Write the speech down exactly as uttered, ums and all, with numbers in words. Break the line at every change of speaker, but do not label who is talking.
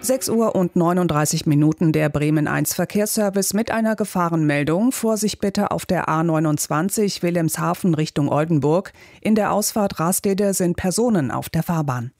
sechs Uhr und neununddreißig Minuten, der Bremen eins Verkehrsservice mit einer Gefahrenmeldung. Vorsicht bitte auf der A neunundzwanzig Wilhelmshaven Richtung Oldenburg. In der Ausfahrt Rastede sind Personen auf der Fahrbahn.